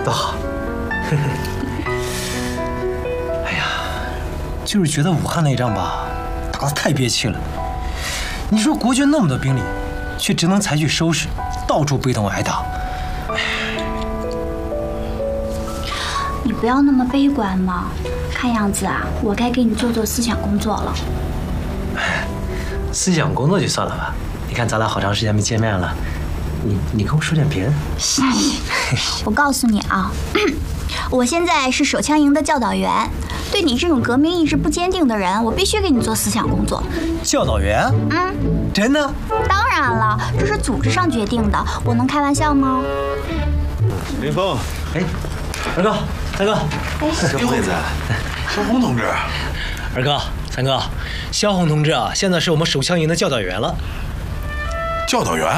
多好。哎呀，就是觉得武汉那仗吧，打得太憋气了。你说国军那么多兵力，却只能采取收拾，到处被动挨打。 你不要那么悲观嘛。看样子啊，我该给你做思想工作了。 思想工作就算了吧，你看咱俩好长时间没见面了，你跟我说点别的。 我告诉你啊，我现在是手枪营的教导员，对你这种革命意志不坚定的人，我必须给你做思想工作。 教导员？真的？ 当然了，这是组织上决定的，我能开玩笑吗？ 林峰， 哎，二哥，三哥， 小辉子，小红同志， 二哥，三哥，萧红同志啊，现在是我们手枪营的教导员了。 教导员？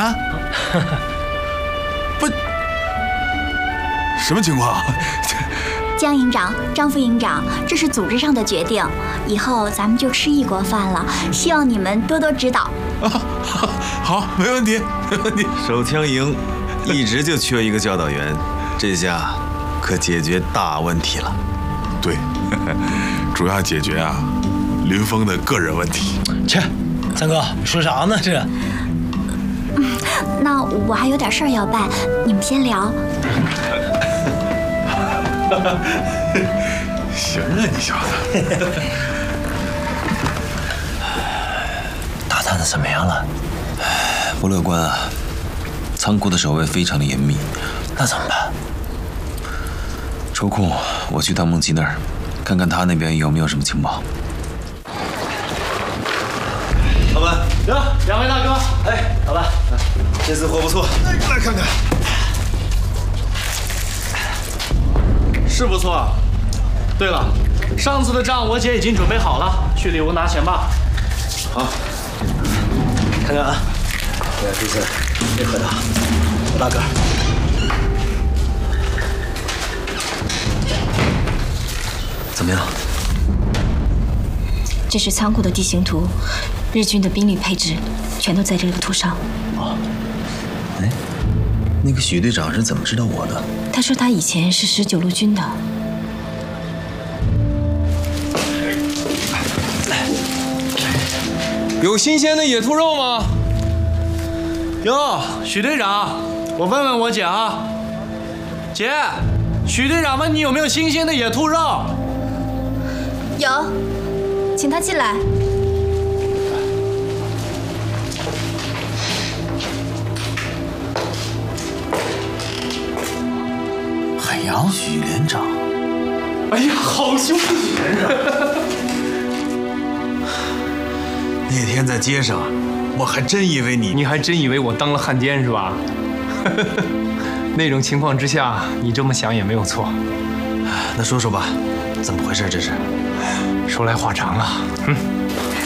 不，什么情况？ 江营长、张副营长，这是组织上的决定，以后咱们就吃一锅饭了，希望你们多多指导。 好，没问题，没问题。 手枪营一直就缺一个教导员，这下可解决大问题了。 对，主要解决啊林峰的个人问题。 切，三哥，你说啥呢这？ 那我还有点事儿要办，你们先聊。 行啊，你小子。 打探的怎么样了？ 不乐观啊，仓库的守卫非常的严密。 那怎么办？ 抽空我去趟孟琪那儿，看看他那边有没有什么情报。老板， 哟，两位大哥，哎，老板， 这次货不错，来看看。 是不错。对了，上次的账我姐已经准备好了，去里屋拿钱吧。 好， 看看啊，这次没喝的，我大哥。怎么样？ 这是仓库的地形图，日军的兵力配置全都在这个图上。 哦，哎，那个许队长是怎么知道我的？ 他说他以前是19路军的。 有新鲜的野兔肉吗？ 哟，许队长，我问问我姐啊。姐，许队长问你有没有新鲜的野兔肉？ 有，请他进来。 海洋许连长。 哎呀，好兄弟！ 那天在街上，我还真以为你还真以为我当了汉奸是吧？那种情况之下，你这么想也没有错。 那说说吧，怎么回事这是？ 说来话长了。